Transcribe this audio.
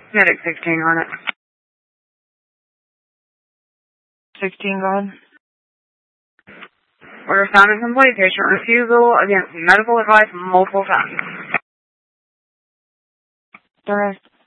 Medic 16 on it. 16 gone. Order sound is complete. Patient refusal against medical advice multiple times. The rest.